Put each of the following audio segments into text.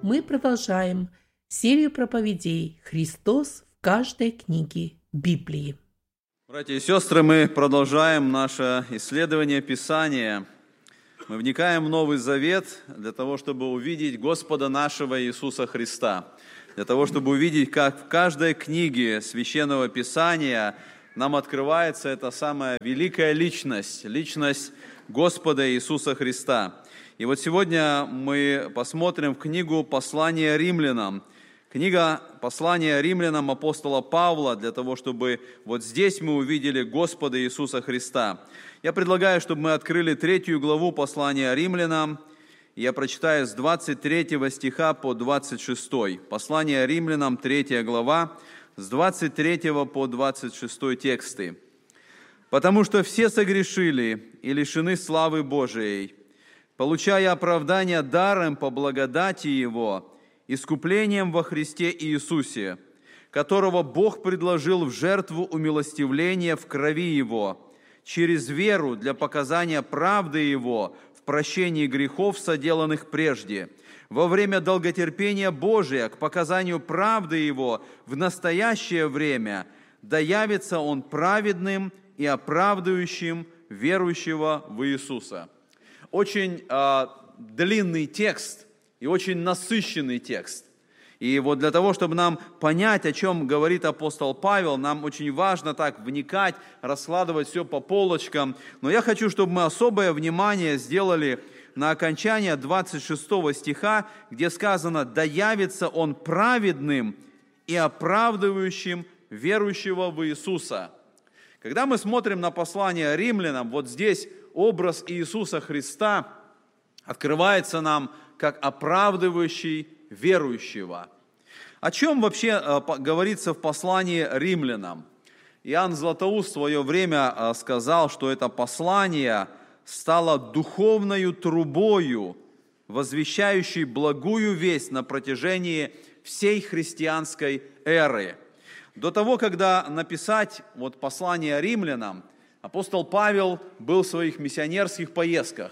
мы продолжаем серию проповедей «Христос в каждой книге Библии». Братья и сестры, мы продолжаем наше исследование Писания. Мы вникаем в Новый Завет для того, чтобы увидеть Господа нашего Иисуса Христа, для того, чтобы увидеть, как в каждой книге Священного Писания нам открывается эта самая великая личность, личность Господа Иисуса Христа. И вот сегодня мы посмотрим в книгу «Послание римлянам». Книга «Послание римлянам» апостола Павла, для того, чтобы вот здесь мы увидели Господа Иисуса Христа. Я предлагаю, чтобы мы открыли 3 главу послания римлянам. Я прочитаю с 23 стиха по 26. Послание римлянам, 3 глава, с 23 по 26 тексты. «Потому что все согрешили и лишены славы Божией, получая оправдание даром по благодати Его, искуплением во Христе Иисусе, которого Бог предложил в жертву умилостивления в крови Его, через веру для показания правды Его в прощении грехов, соделанных прежде, во время долготерпения Божия к показанию правды Его в настоящее время, да явится Он праведным и оправдывающим верующего в Иисуса». Очень длинный текст и очень насыщенный текст. И вот для того, чтобы нам понять, о чем говорит апостол Павел, нам очень важно так вникать, раскладывать все по полочкам. Но я хочу, чтобы мы особое внимание сделали на окончание 26 стиха, где сказано: «Да явится Он праведным и оправдывающим верующего в Иисуса». Когда мы смотрим на послание римлянам, вот здесь образ Иисуса Христа открывается нам как оправдывающий верующего. О чем вообще говорится в послании римлянам? Иоанн Златоуст в свое время сказал, что это послание стало духовною трубою, возвещающей благую весть на протяжении всей христианской эры. До того, когда написать вот послание римлянам, апостол Павел был в своих миссионерских поездках.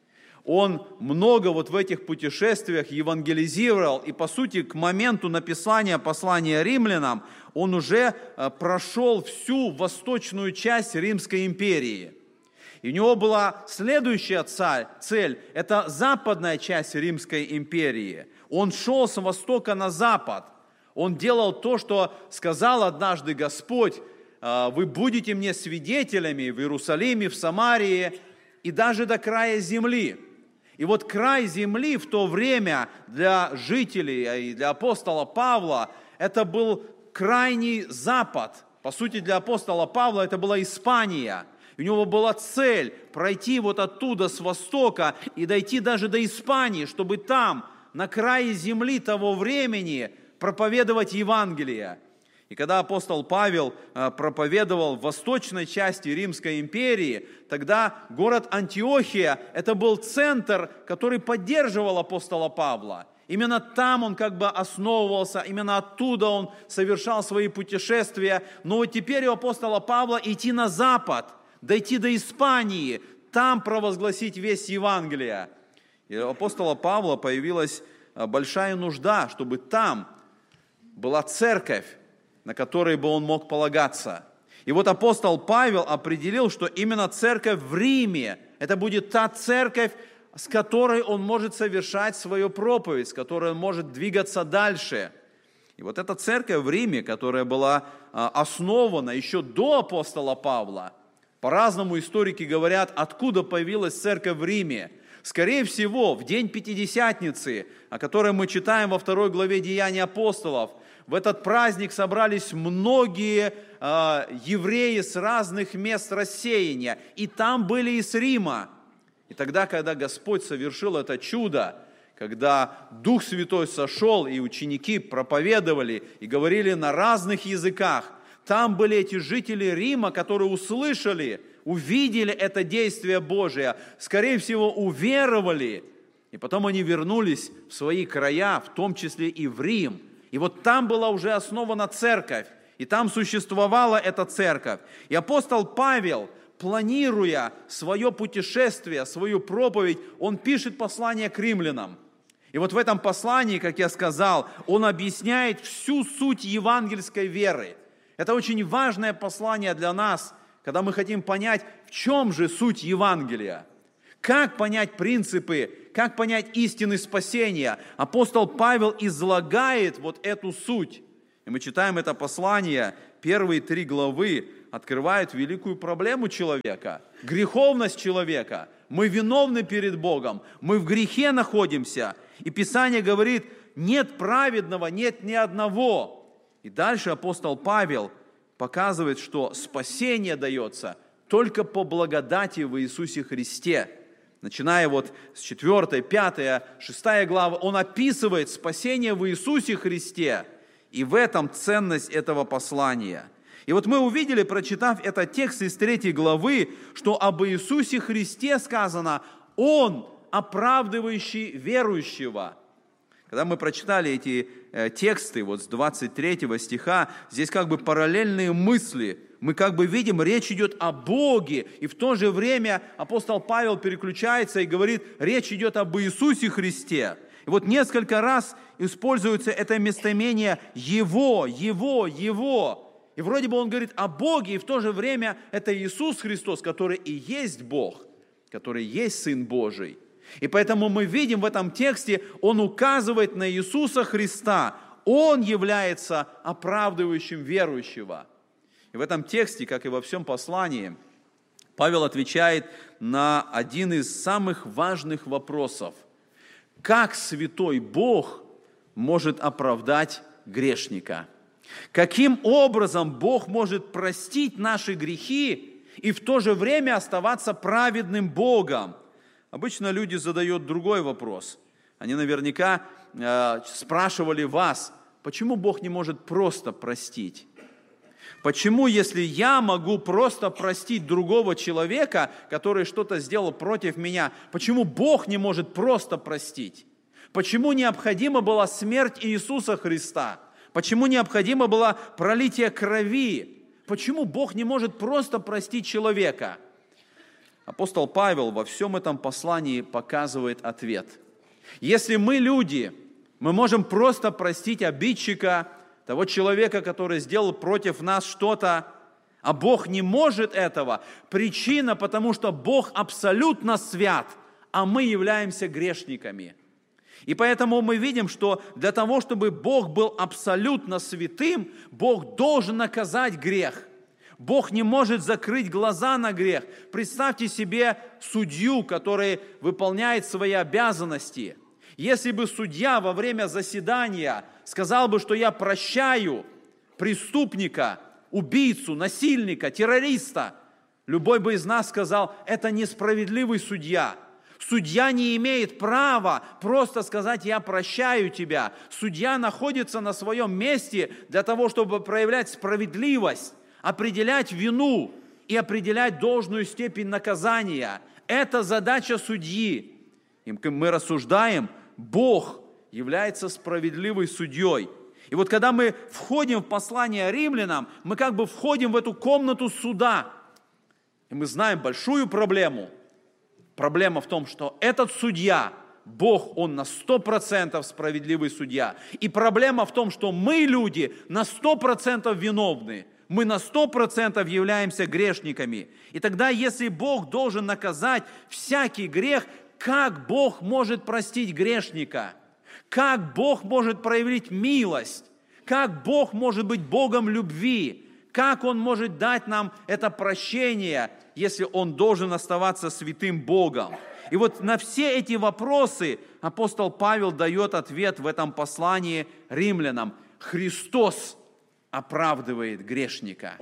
Он много вот в этих путешествиях евангелизировал, и по сути к моменту написания послания римлянам он уже прошел всю восточную часть Римской империи. И у него была следующая цель – это западная часть Римской империи. Он шел с востока на запад. Он делал то, что сказал однажды Господь: «Вы будете мне свидетелями в Иерусалиме, в Самарии и даже до края земли». И вот край земли в то время для жителей и для апостола Павла это был крайний запад. По сути, для апостола Павла это была Испания. У него была цель пройти вот оттуда, с востока, и дойти даже до Испании, чтобы там, на крае земли того времени, проповедовать Евангелие. И когда апостол Павел проповедовал в восточной части Римской империи, тогда город Антиохия – это был центр, который поддерживал апостола Павла. Именно там он как бы основывался, именно оттуда он совершал свои путешествия. Но вот теперь у апостола Павла идти на запад, дойти до Испании, там провозгласить весть Евангелия. И у апостола Павла появилась большая нужда, чтобы там была церковь, на которой бы он мог полагаться. И вот апостол Павел определил, что именно церковь в Риме, это будет та церковь, с которой он может совершать свою проповедь, с которой он может двигаться дальше. И вот эта церковь в Риме, которая была основана еще до апостола Павла, по-разному историки говорят, откуда появилась церковь в Риме. Скорее всего, в день Пятидесятницы, о которой мы читаем во 2 главе Деяний апостолов, в этот праздник собрались многие евреи с разных мест рассеяния, и там были из Рима. И тогда, когда Господь совершил это чудо, когда Дух Святой сошел, и ученики проповедовали и говорили на разных языках, там были эти жители Рима, которые услышали, увидели это действие Божие, скорее всего, уверовали, и потом они вернулись в свои края, в том числе и в Рим. И вот там была уже основана церковь, и там существовала эта церковь. И апостол Павел, планируя свое путешествие, свою проповедь, он пишет послание к римлянам. И вот в этом послании, как я сказал, он объясняет всю суть евангельской веры. Это очень важное послание для нас, когда мы хотим понять, в чем же суть Евангелия. Как понять принципы, как понять истины спасения. Апостол Павел излагает вот эту суть. И мы читаем это послание, первые 3 главы открывают великую проблему человека, греховность человека. Мы виновны перед Богом, мы в грехе находимся. И Писание говорит, нет праведного, нет ни одного. И дальше апостол Павел показывает, что спасение дается только по благодати в Иисусе Христе. Начиная вот с 4, 5, 6 главы, он описывает спасение в Иисусе Христе. И в этом ценность этого послания. И вот мы увидели, прочитав этот текст из 3 главы, что об Иисусе Христе сказано, Он оправдывающий верующего. Когда мы прочитали эти тексты вот с 23 стиха, здесь как бы параллельные мысли. Мы как бы видим, речь идет о Боге, и в то же время апостол Павел переключается и говорит, речь идет об Иисусе Христе. И вот несколько раз используется это местоимение «Его». И вроде бы он говорит о Боге, и в то же время это Иисус Христос, который и есть Бог, который есть Сын Божий. И поэтому мы видим в этом тексте, он указывает на Иисуса Христа. Он является оправдывающим верующего. И в этом тексте, как и во всем послании, Павел отвечает на один из самых важных вопросов. Как святой Бог может оправдать грешника? Каким образом Бог может простить наши грехи и в то же время оставаться праведным Богом? Обычно люди задают другой вопрос. Они наверняка спрашивали вас, почему Бог не может просто простить? Почему, если я могу просто простить другого человека, который что-то сделал против меня, почему Бог не может просто простить? Почему необходима была смерть Иисуса Христа? Почему необходимо было пролитие крови? Почему Бог не может просто простить человека? Апостол Павел во всем этом послании показывает ответ. Если мы люди, мы можем просто простить обидчика, того человека, который сделал против нас что-то, а Бог не может этого. Причина, потому что Бог абсолютно свят, а мы являемся грешниками. И поэтому мы видим, что для того, чтобы Бог был абсолютно святым, Бог должен наказать грех. Бог не может закрыть глаза на грех. Представьте себе судью, который выполняет свои обязанности. Если бы судья во время заседания сказал бы, что я прощаю преступника, убийцу, насильника, террориста, любой бы из нас сказал, это несправедливый судья. Судья не имеет права просто сказать, я прощаю тебя. Судья находится на своем месте для того, чтобы проявлять справедливость, определять вину и определять должную степень наказания. Это задача судьи. И мы рассуждаем, Бог является справедливым судьей. И вот когда мы входим в послание римлянам, мы как бы входим в эту комнату суда. И мы знаем большую проблему. Проблема в том, что этот судья, Бог, Он на 100% справедливый судья. И проблема в том, что мы, люди, на 100% виновны. Мы на 100% являемся грешниками. И тогда, если Бог должен наказать всякий грех, как Бог может простить грешника? Как Бог может проявить милость? Как Бог может быть Богом любви? Как Он может дать нам это прощение, если Он должен оставаться святым Богом? И вот на все эти вопросы апостол Павел дает ответ в этом послании римлянам. Христос оправдывает грешника.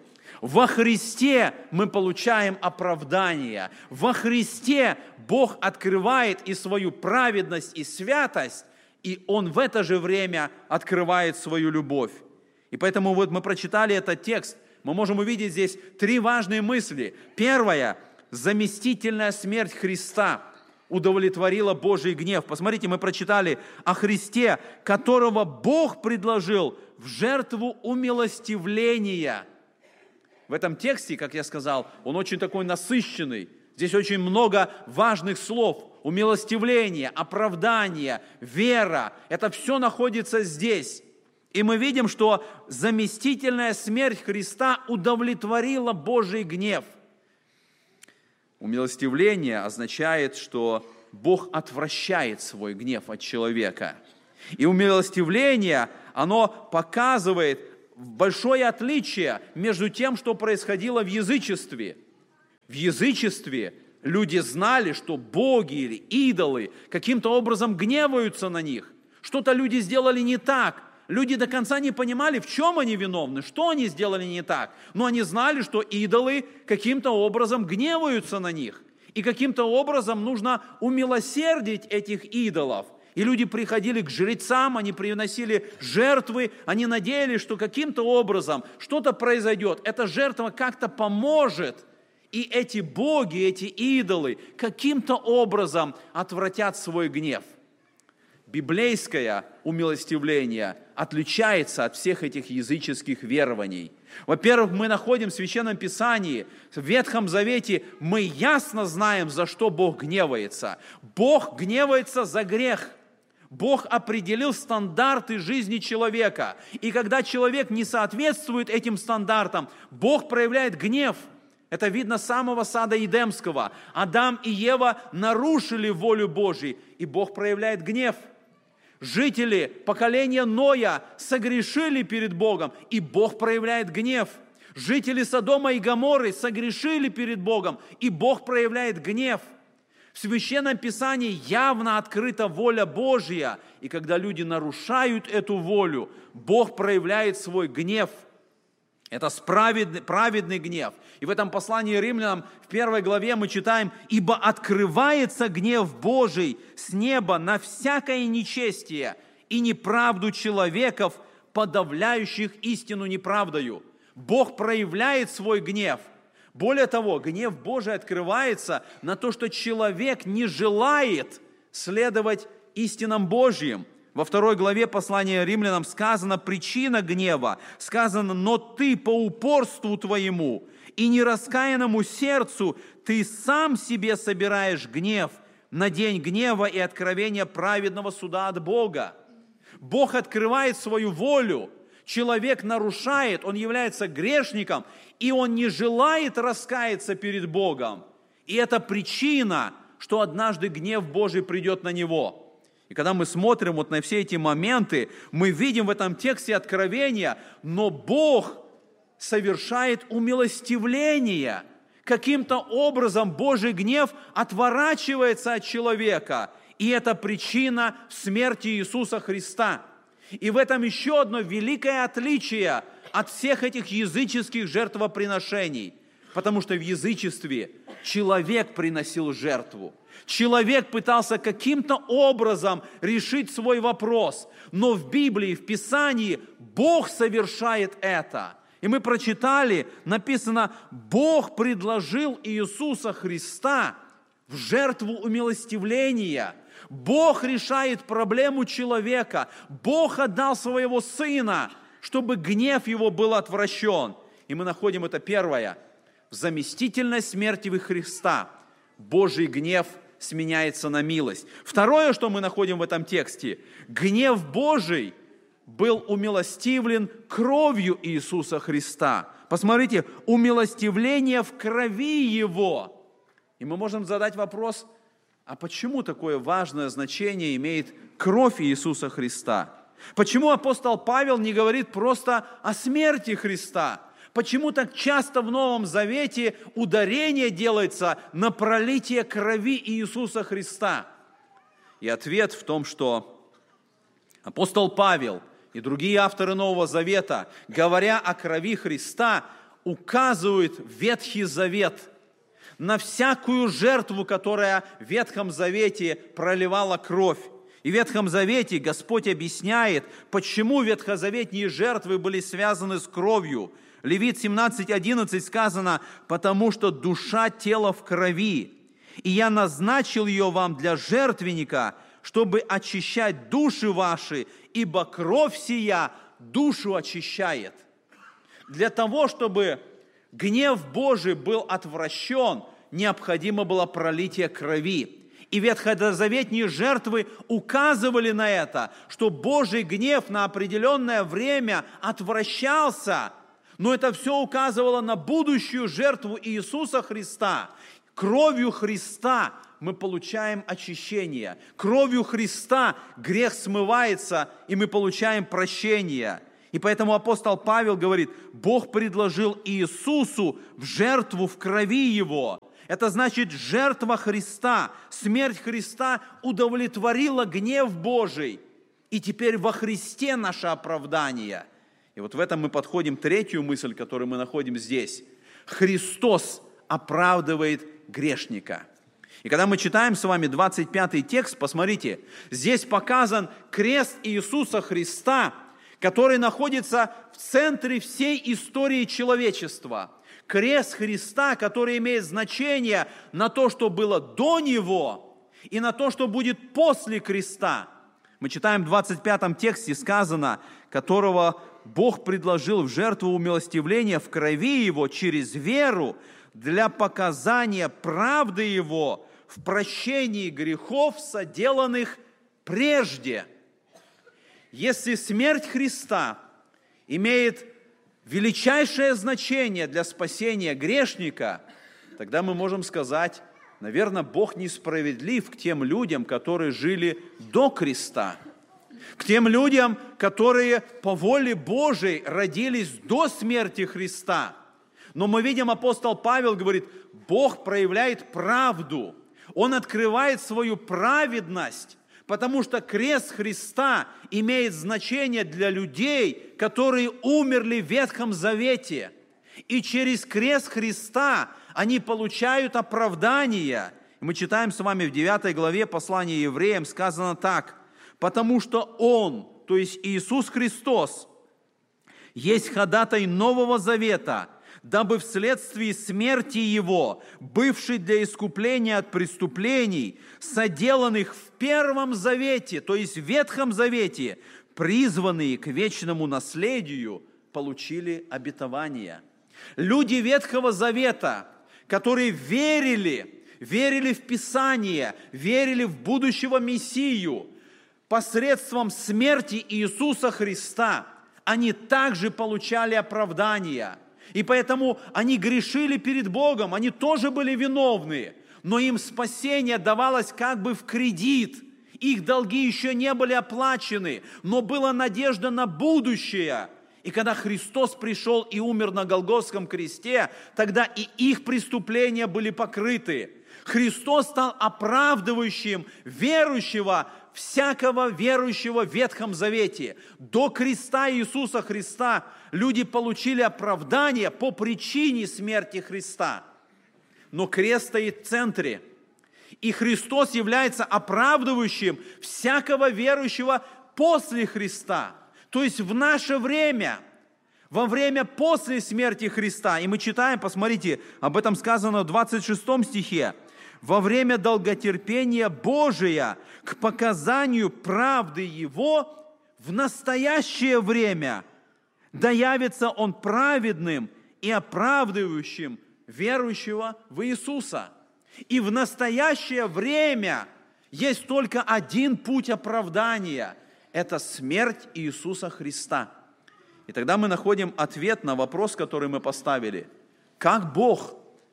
Во Христе мы получаем оправдание. Во Христе Бог открывает и свою праведность, и святость, и Он в это же время открывает свою любовь. И поэтому вот мы прочитали этот текст, мы можем увидеть здесь 3 важные мысли. Первая – заместительная смерть Христа удовлетворила Божий гнев. Посмотрите, мы прочитали о Христе, которого Бог предложил в жертву умилостивления. В этом тексте, как я сказал, он очень такой насыщенный. Здесь очень много важных слов. Умилостивление, оправдание, вера. Это все находится здесь. И мы видим, что заместительная смерть Христа удовлетворила Божий гнев. Умилостивление означает, что Бог отвращает свой гнев от человека. И умилостивление, оно показывает большое отличие между тем, что происходило в язычестве. В язычестве люди знали, что боги или идолы каким-то образом гневаются на них. Что-то люди сделали не так. Люди до конца не понимали, в чем они виновны, что они сделали не так. Но они знали, что идолы каким-то образом гневаются на них. И каким-то образом нужно умилосердить этих идолов. И люди приходили к жрецам, они приносили жертвы, они надеялись, что каким-то образом что-то произойдет. Эта жертва как-то поможет. И эти боги, эти идолы каким-то образом отвратят свой гнев. Библейское умилостивление отличается от всех этих языческих верований. Во-первых, мы находим в Священном Писании, в Ветхом Завете, мы ясно знаем, за что Бог гневается. Бог гневается за грех. Бог определил стандарты жизни человека. И когда человек не соответствует этим стандартам, Бог проявляет гнев. Это видно с самого сада Эдемского. Адам и Ева нарушили волю Божью, и Бог проявляет гнев. Жители поколения Ноя согрешили перед Богом, и Бог проявляет гнев. Жители Содома и Гоморры согрешили перед Богом, и Бог проявляет гнев. В Священном Писании явно открыта воля Божья, и когда люди нарушают эту волю, Бог проявляет свой гнев. Это праведный гнев. И в этом послании Римлянам в 1 главе мы читаем: «Ибо открывается гнев Божий с неба на всякое нечестие и неправду человеков, подавляющих истину неправдою». Бог проявляет свой гнев. Более того, гнев Божий открывается на то, что человек не желает следовать истинам Божьим. Во 2 главе послания Римлянам сказано причина гнева. Сказано: «Но ты по упорству твоему и нераскаянному сердцу ты сам себе собираешь гнев на день гнева и откровения праведного суда от Бога». Бог открывает свою волю. Человек нарушает, он является грешником, и он не желает раскаяться перед Богом. И это причина, что однажды гнев Божий придет на него. И когда мы смотрим вот на все эти моменты, мы видим в этом тексте откровения, но Бог совершает умилостивление. Каким-то образом Божий гнев отворачивается от человека. И это причина смерти Иисуса Христа. И в этом еще одно великое отличие от всех этих языческих жертвоприношений. Потому что в язычестве человек приносил жертву. Человек пытался каким-то образом решить свой вопрос. Но в Библии, в Писании Бог совершает это. И мы прочитали, написано: Бог предложил Иисуса Христа в жертву умилостивления. Бог решает проблему человека. Бог отдал своего Сына, чтобы гнев его был отвращен. И мы находим это первое. В заместительной смерти Христа Божий гнев сменяется на милость. Второе, что мы находим в этом тексте: гнев Божий был умилостивлен кровью Иисуса Христа. Посмотрите, умилостивление в крови Его. И мы можем задать вопрос: а почему такое важное значение имеет кровь Иисуса Христа? Почему апостол Павел не говорит просто о смерти Христа? Почему так часто в Новом Завете ударение делается на пролитие крови Иисуса Христа? И ответ в том, что апостол Павел и другие авторы Нового Завета, говоря о крови Христа, указывают в Ветхий Завет, на всякую жертву, которая в Ветхом Завете проливала кровь. И в Ветхом Завете Господь объясняет, почему ветхозаветные жертвы были связаны с кровью. Левит 17:11 сказано: «Потому что душа тела в крови, и я назначил ее вам для жертвенника, чтобы очищать души ваши, ибо кровь сия душу очищает». Для того, чтобы гнев Божий был отвращен, необходимо было пролитие крови. И ветхозаветные жертвы указывали на это, что Божий гнев на определенное время отвращался, но это все указывало на будущую жертву Иисуса Христа. Кровью Христа мы получаем очищение. Кровью Христа грех смывается, и мы получаем прощение. И поэтому апостол Павел говорит, Бог предложил Иисусу в жертву в крови Его. Это значит, жертва Христа, смерть Христа удовлетворила гнев Божий. И теперь во Христе наше оправдание. И вот в этом мы подходим к третью мысль, которую мы находим здесь. Христос оправдывает грешника. И когда мы читаем с вами 25 текст, посмотрите, здесь показан крест Иисуса Христа, который находится в центре всей истории человечества. Крест Христа, который имеет значение на то, что было до Него, и на то, что будет после креста. Мы читаем в 25 тексте, сказано, которого Бог предложил в жертву умилостивления в крови Его через веру для показания правды Его в прощении грехов, соделанных прежде. Если смерть Христа имеет величайшее значение для спасения грешника, тогда мы можем сказать, наверное, Бог несправедлив к тем людям, которые жили до креста, к тем людям, которые по воле Божией родились до смерти Христа. Но мы видим, апостол Павел говорит, Бог проявляет правду, Он открывает свою праведность, потому что крест Христа имеет значение для людей, которые умерли в Ветхом Завете. И через крест Христа они получают оправдание. Мы читаем с вами в 9 главе послания Евреям, сказано так. Потому что Он, то есть Иисус Христос, есть ходатай Нового Завета, дабы вследствие смерти Его, бывший для искупления от преступлений, соделанных в Первом Завете, то есть в Ветхом Завете, призванные к вечному наследию, получили обетование. Люди Ветхого Завета, которые верили в Писание, верили в будущего Мессию, посредством смерти Иисуса Христа, они также получали оправдание. И поэтому они грешили перед Богом, они тоже были виновны, но им спасение давалось как бы в кредит. Их долги еще не были оплачены, но была надежда на будущее. И когда Христос пришел и умер на Голгофском кресте, тогда и их преступления были покрыты. Христос стал оправдывающим верующего, всякого верующего в Ветхом Завете. До креста Иисуса Христа люди получили оправдание по причине смерти Христа. Но крест стоит в центре. И Христос является оправдывающим всякого верующего после Христа. То есть в наше время, во время после смерти Христа. И мы читаем, посмотрите, об этом сказано в 26 стихе. Во время долготерпения Божия к показанию правды Его в настоящее время да явится Он праведным и оправдывающим верующего в Иисуса. И в настоящее время есть только один путь оправдания – это смерть Иисуса Христа. И тогда мы находим ответ на вопрос, который мы поставили. Как Бог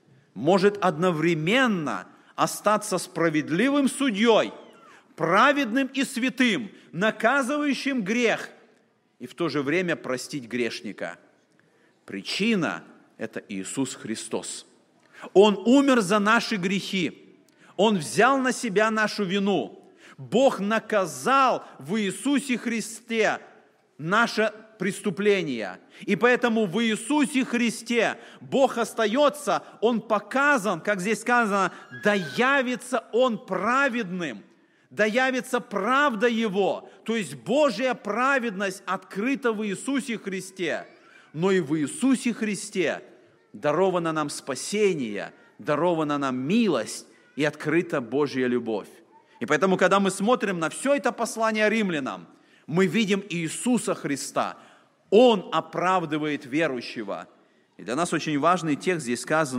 может одновременно остаться справедливым судьей, праведным и святым, наказывающим грех, и в то же время простить грешника? Причина – это Иисус Христос. Он умер за наши грехи. Он взял на себя нашу вину. Бог наказал в Иисусе Христе наше преступление. И поэтому в Иисусе Христе Бог остается, Он показан, как здесь сказано, да явится Он праведным, да явится правда Его. То есть Божья праведность открыта в Иисусе Христе. Но и в Иисусе Христе даровано нам спасение, дарована нам милость и открыта Божья любовь. И поэтому, когда мы смотрим на все это послание римлянам, мы видим Иисуса Христа. Он оправдывает верующего. И для нас очень важный текст здесь сказано,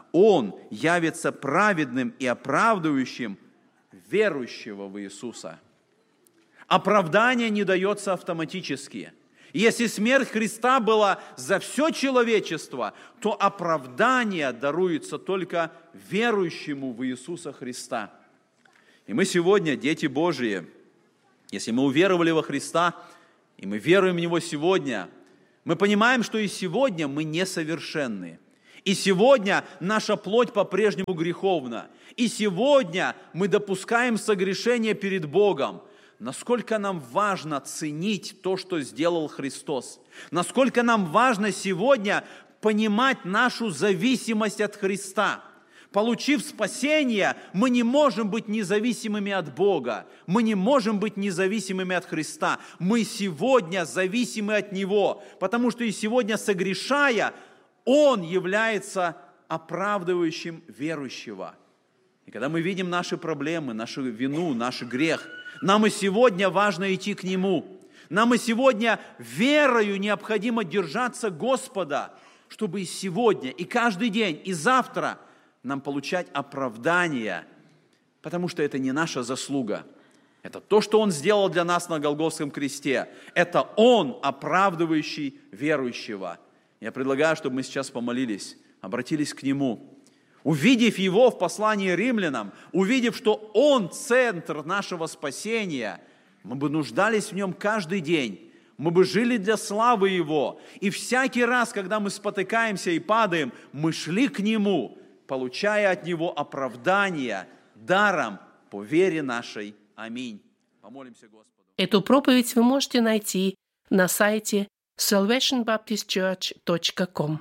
Он явится праведным и оправдывающим верующего в Иисуса. Оправдание не дается автоматически. Если смерть Христа была за все человечество, то оправдание даруется только верующему в Иисуса Христа. И мы сегодня, дети Божьи, если мы уверовали во Христа, и мы веруем в Него сегодня, мы понимаем, что и сегодня мы несовершенны. И сегодня наша плоть по-прежнему греховна. И сегодня мы допускаем согрешение перед Богом. Насколько нам важно ценить то, что сделал Христос. Насколько нам важно сегодня понимать нашу зависимость от Христа. Получив спасение, мы не можем быть независимыми от Бога. Мы не можем быть независимыми от Христа. Мы сегодня зависимы от Него, потому что и сегодня, согрешая, Он является оправдывающим верующего. И когда мы видим наши проблемы, нашу вину, наш грех, нам и сегодня важно идти к Нему. Нам и сегодня верою необходимо держаться Господа, чтобы и сегодня, и каждый день, и завтра нам получать оправдание, потому что это не наша заслуга. Это то, что Он сделал для нас на Голгофском кресте. Это Он, оправдывающий верующего. Я предлагаю, чтобы мы сейчас помолились, обратились к Нему. Увидев Его в послании римлянам, увидев, что Он центр нашего спасения, мы бы нуждались в Нем каждый день. Мы бы жили для славы Его. И всякий раз, когда мы спотыкаемся и падаем, мы шли к Нему, получая от Него оправдание даром по вере нашей. Аминь. Помолимся Господу. Эту проповедь вы можете найти на сайте salvationbaptistchurch.com.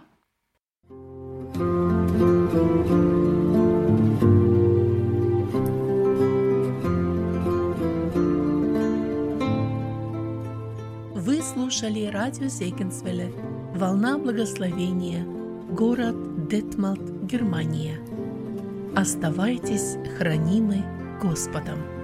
Вы слушали радио Зегенсвелле «Волна благословения», город Детмалт, Германия. Оставайтесь хранимы Господом.